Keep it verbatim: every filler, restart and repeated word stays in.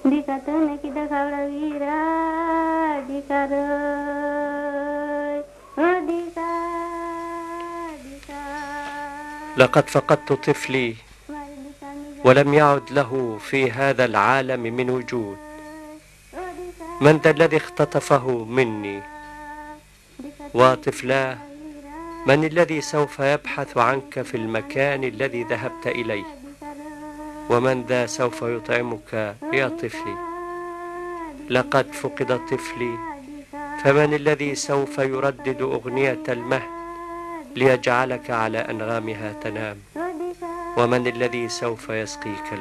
dikatakan kita kalau wira dikarai dika dika. لقد فقدت طفلي ولم يعد له في هذا العالم من وجود. من ذا الذي اختطفه مني؟ وطفلاه، من الذي سوف يبحث عنك في المكان الذي ذهبت إليه؟ ومن ذا سوف يطعمك يا طفلي؟ لقد فقد طفلي، فمن الذي سوف يردد أغنية المهد ليجعلك على أنغامها تنام؟ ومن الذي سوف يسقيك